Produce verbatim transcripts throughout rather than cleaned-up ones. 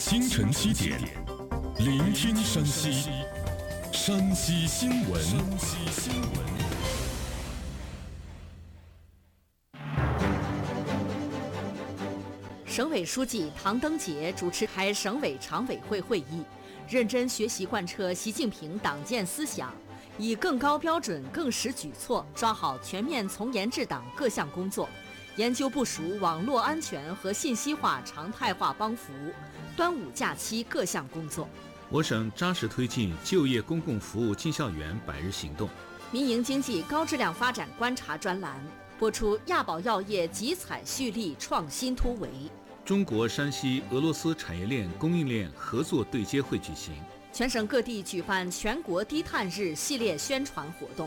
清晨七点，聆听山西，山西新闻。山西新闻。 省委书记唐登杰主持开省委常委会会议，认真学习贯彻习近平党建思想，以更高标准、更实举措抓好全面从严治党各项工作，研究部署网络安全和信息化常态化帮扶端午假期各项工作。 我省扎实推进就业公共服务进校园百日行动。 民营经济高质量发展观察专栏播出亚宝药业集采蓄力创新突围。 中国山西俄罗斯产业链供应链合作对接会举行。 全省各地举办全国低碳日系列宣传活动。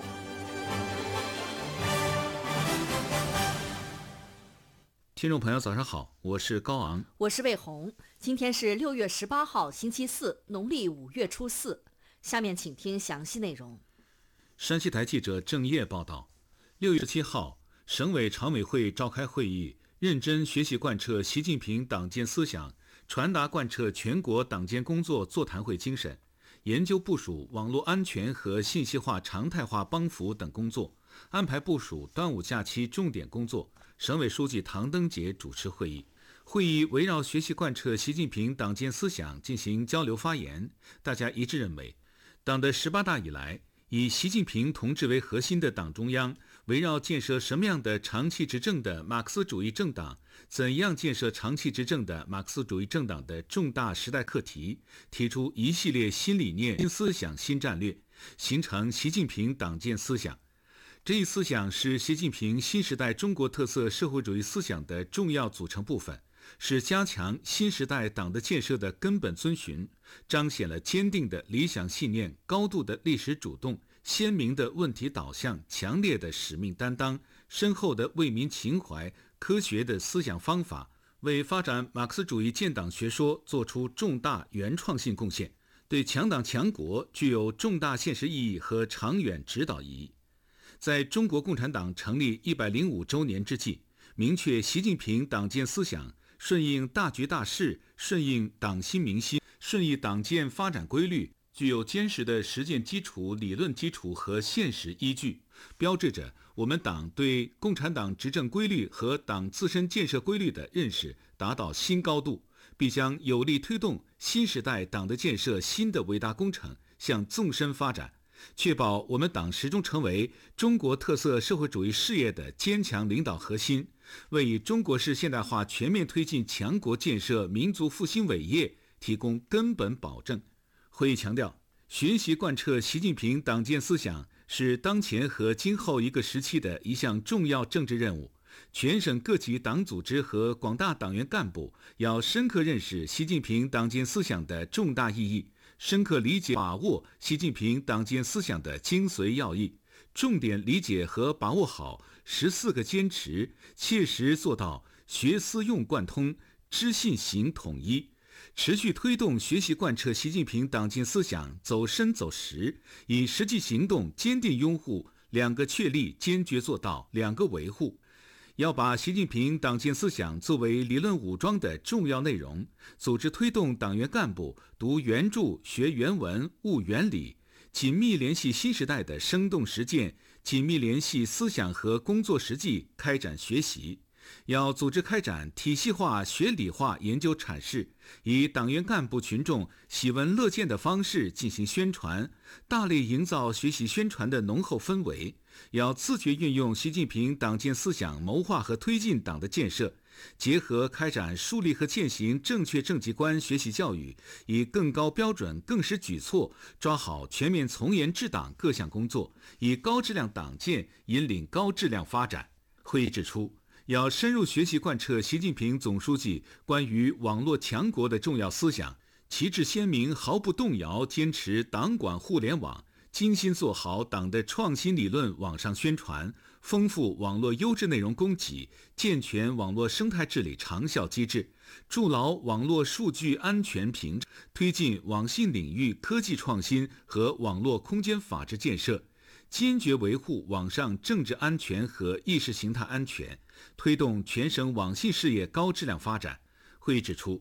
听众朋友早上好，我是高昂， 我是魏红。今天是六月十八号星期四，农历五月初四。下面请听详细内容。 山西台记者郑业报道，六月十七号，省委常委会召开会议，认真学习贯彻习近平党建思想，传达贯彻全国党建工作座谈会精神，研究部署网络安全和信息化常态化帮扶等工作，安排部署端午假期重点工作。省委书记唐登杰主持会议。会议围绕学习贯彻习近平党建思想进行交流发言，大家一致认为，党的十八大以来，以习近平同志为核心的党中央，围绕建设什么样的长期执政的马克思主义政党，怎样建设长期执政的马克思主义政党的重大时代课题，提出一系列新理念、新思想、新战略，形成习近平党建思想。这一思想是习近平新时代中国特色社会主义思想的重要组成部分，是加强新时代党的建设的根本遵循，彰显了坚定的理想信念、高度的历史主动、鲜明的问题导向、强烈的使命担当、深厚的为民情怀、科学的思想方法，为发展马克思主义建党学说做出重大原创性贡献，对强党强国具有重大现实意义和长远指导意义。在中国共产党成立一百零五周年之际，明确习近平党建思想顺应大局大势，顺应党心民心，顺应党建发展规律，具有坚实的实践基础、理论基础和现实依据，标志着我们党对共产党执政规律和党自身建设规律的认识达到新高度，必将有力推动新时代党的建设新的伟大工程向纵深发展，确保我们党始终成为中国特色社会主义事业的坚强领导核心，为以中国式现代化全面推进强国建设、民族复兴伟业提供根本保证。会议强调，学习贯彻习近平党建思想是当前和今后一个时期的一项重要政治任务。全省各级党组织和广大党员干部要深刻认识习近平党建思想的重大意义，深刻理解把握习近平党建思想的精髓要义，重点理解和把握好十四个坚持，切实做到学思用贯通、知信行统一，持续推动学习贯彻习近平党建思想走深走实，以实际行动坚定拥护两个确立，坚决做到两个维护。要把习近平党建思想作为理论武装的重要内容，组织推动党员干部读原著、学原文、悟原理，紧密联系新时代的生动实践，紧密联系思想和工作实际，开展学习。要组织开展体系化、学理化研究阐释，以党员干部群众喜闻乐见的方式进行宣传，大力营造学习宣传的浓厚氛围。要自觉运用习近平党建思想谋划和推进党的建设，结合开展树立和践行正确政绩观学习教育，以更高标准、更实举措抓好全面从严治党各项工作，以高质量党建引领高质量发展。会议指出，要深入学习贯彻习近平总书记关于网络强国的重要思想，旗帜鲜明，毫不动摇坚持党管互联网，精心做好党的创新理论网上宣传，丰富网络优质内容供给，健全网络生态治理长效机制，筑牢网络数据安全屏障，推进网信领域科技创新和网络空间法治建设，坚决维护网上政治安全和意识形态安全，推动全省网信事业高质量发展。会议指出，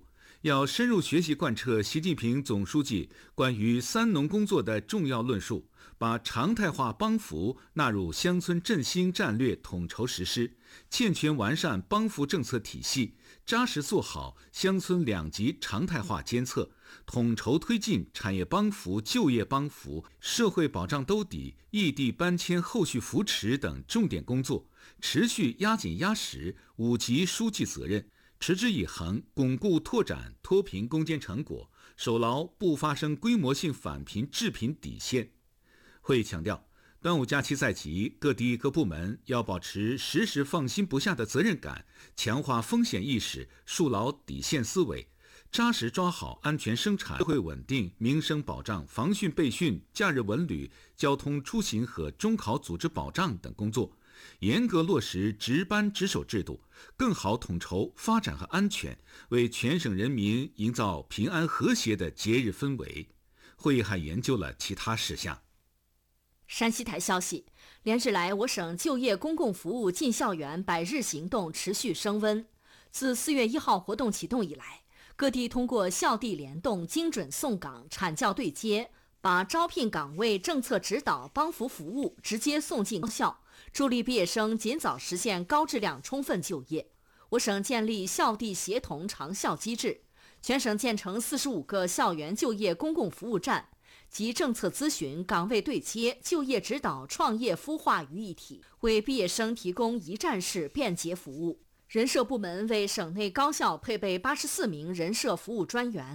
要深入学习贯彻习近平总书记关于三农工作的重要论述，把常态化帮扶纳入乡村振兴战略统筹实施，健全完善帮扶政策体系，扎实做好乡村两级常态化监测，统筹推进产业帮扶、就业帮扶、社会保障兜底、异地搬迁后续扶持等重点工作，持续压紧压实五级书记责任，持之以恒巩固拓展脱贫攻坚成果，守牢不发生规模性返贫致贫底线。会议强调，端午假期在即，各地各部门要保持时时放心不下的责任感，强化风险意识，树牢底线思维，扎实抓好安全生产、社会稳定、民生保障、防汛备汛、假日文旅、交通出行和中考组织保障等工作，严格落实值班值守制度，更好统筹发展和安全，为全省人民营造平安和谐的节日氛围。会议还研究了其他事项。 山西台消息，连日来，我省就业公共服务进校园百日行动持续升温。自四月一号活动启动以来，各地通过校地联动、精准送岗、产教对接，把招聘岗位政策指导、帮扶服务直接送进高校，助力毕业生尽早实现高质量充分就业。我省建立校地协同长效机制，全省建成四十五个校园就业公共服务站，集政策咨询、岗位对接、就业指导、创业孵化于一体，为毕业生提供一站式便捷服务。人社部门为省内高校配备八十四名人社服务专员，